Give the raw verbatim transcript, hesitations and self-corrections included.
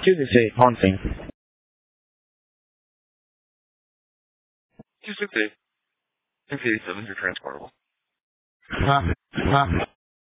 two sixty-eight, haunting. two sixty-eight. six eighty-seven, you're transportable. Huh? Huh?